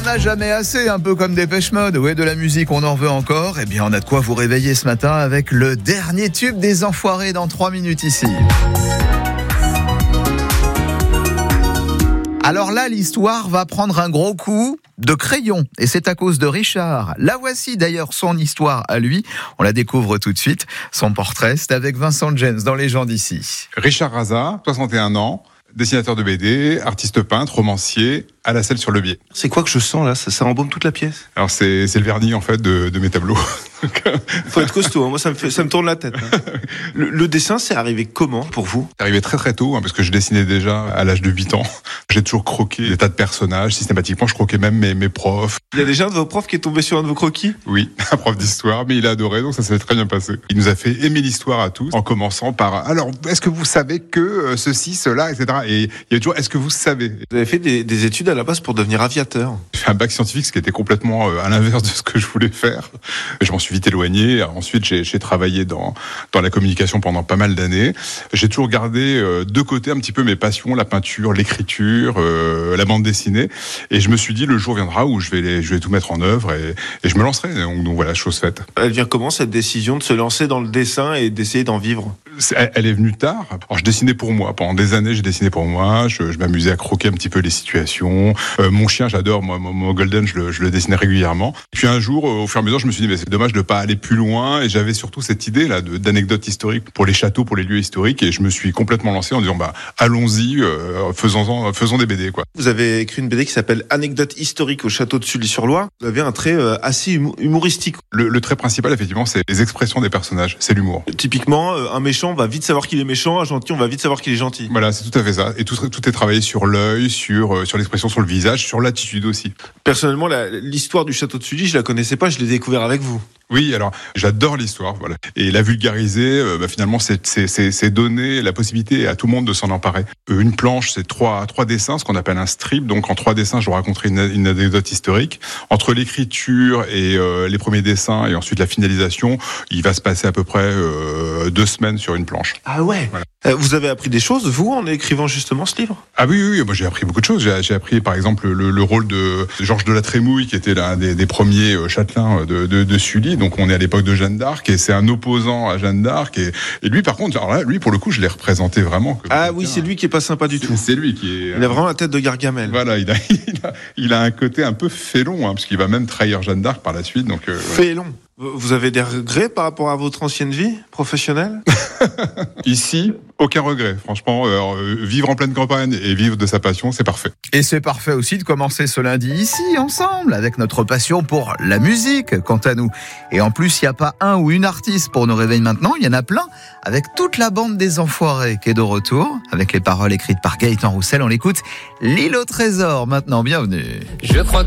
a jamais assez, un peu comme Dépêche Mode. Ouais, de la musique, on en veut encore. Eh bien, on a de quoi vous réveiller ce matin avec le dernier tube des Enfoirés dans 3 minutes ici. Alors là, l'histoire va prendre un gros coup de crayon. Et c'est à cause de Richard. La voici d'ailleurs son histoire à lui. On la découvre tout de suite. Son portrait, c'est avec Vincent James dans Les gens d'ici. Richard Raza, 61 ans, dessinateur de BD, artiste peintre, romancier, à la selle sur le biais. C'est quoi que je sens là ? Ça embaume toute la pièce. Alors c'est le vernis en fait de mes tableaux. Faut être costaud, hein. Moi ça me tourne la tête. Hein. Le dessin, c'est arrivé comment pour vous ? C'est arrivé très très tôt, parce que je dessinais déjà à l'âge de 8 ans. J'ai toujours croqué des tas de personnages, systématiquement je croquais même mes profs. Il y a déjà un de vos profs qui est tombé sur un de vos croquis ? Oui, un prof d'histoire, mais il a adoré, donc ça s'est très bien passé. Il nous a fait aimer l'histoire à tous, en commençant par « Alors, est-ce que vous savez que ceci, cela, etc. » Et il y a toujours « Est-ce que vous savez ?» Vous avez fait des études à la base pour devenir aviateur. J'ai fait un bac scientifique, ce qui était complètement à l'inverse de ce que je voulais faire. Je m'en suis vite éloigné. Ensuite, j'ai travaillé dans la communication pendant pas mal d'années. J'ai toujours gardé de côté un petit peu mes passions, la peinture, l'écriture, la bande dessinée. Et je me suis dit, le jour viendra où je vais tout mettre en œuvre et je me lancerai. Donc voilà, chose faite. Elle vient comment cette décision de se lancer dans le dessin et d'essayer d'en vivre ? Elle est venue tard. Alors je dessinais pour moi. Pendant des années, j'ai dessiné pour moi. Je m'amusais à croquer un petit peu les situations. Mon chien, j'adore. Moi, mon Golden, je le dessinais régulièrement. Puis un jour, au fur et à mesure, je me suis dit, mais c'est dommage de pas aller plus loin. Et j'avais surtout cette idée là d'anecdotes historiques pour les châteaux, pour les lieux historiques. Et je me suis complètement lancé en disant, allons-y, faisons des BD, quoi. Vous avez écrit une BD qui s'appelle Anecdotes historiques au château de Sully-sur-Loire. Vous avez un trait assez humoristique. Le trait principal, effectivement, c'est les expressions des personnages. C'est l'humour. Typiquement, un méchant, on va vite savoir qu'il est méchant. Un gentil, on va vite savoir qu'il est gentil. Voilà, c'est tout à fait ça. Et tout est travaillé sur l'œil, sur l'expression sur le visage, sur l'attitude aussi. Personnellement, l'histoire du château de Sully, je la connaissais pas, je l'ai découvert avec vous. Oui, alors j'adore l'histoire, voilà. Et la vulgariser, finalement, c'est donner la possibilité à tout le monde de s'en emparer. Une planche, c'est trois dessins, ce qu'on appelle un strip. Donc en 3 dessins, je vous raconterai une anecdote historique. Entre l'écriture et les premiers dessins et ensuite la finalisation, il va se passer à peu près 2 semaines sur une planche. Ah ouais. Voilà. Vous avez appris des choses, vous, en écrivant justement ce livre ? Ah oui, moi j'ai appris beaucoup de choses. J'ai appris par exemple le rôle de Georges de la Trémouille, qui était l'un des premiers châtelains de Sully. Donc on est à l'époque de Jeanne d'Arc et c'est un opposant à Jeanne d'Arc. Et lui par contre, alors là, lui pour le coup, je l'ai représenté vraiment. Ah oui, c'est lui qui est pas sympa du tout. C'est lui qui est... Il a vraiment la tête de Gargamel. Voilà, il a un côté un peu félon, parce qu'il va même trahir Jeanne d'Arc par la suite. Donc félon. Vous avez des regrets par rapport à votre ancienne vie professionnelle ? Ici, aucun regret. Franchement, vivre en pleine campagne et vivre de sa passion, c'est parfait. Et c'est parfait aussi de commencer ce lundi ici, ensemble, avec notre passion pour la musique, quant à nous. Et en plus, il n'y a pas un ou une artiste pour nous réveiller maintenant, il y en a plein, avec toute la bande des Enfoirés qui est de retour, avec les paroles écrites par Gaëtan Roussel. On l'écoute, L'île au trésor, maintenant, bienvenue. Je crois que